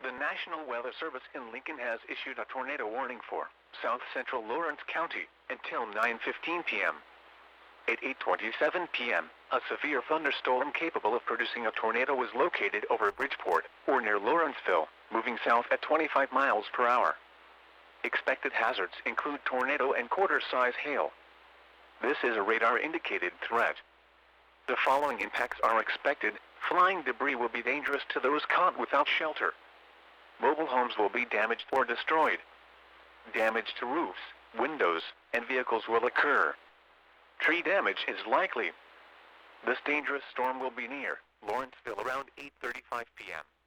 The National Weather Service in Lincoln has issued a tornado warning for south central Lawrence County until 9:15 p.m. At 8:27 p.m., a severe thunderstorm capable of producing a tornado was located over Bridgeport, or near Lawrenceville, moving south at 25 miles per hour. Expected hazards include tornado and quarter-size hail. This is a radar-indicated threat. The following impacts are expected. Flying debris will be dangerous to those caught without shelter. Mobile homes will be damaged or destroyed. Damage to roofs, windows, and vehicles will occur. Tree damage is likely. This dangerous storm will be near Lawrenceville around 8:35 p.m.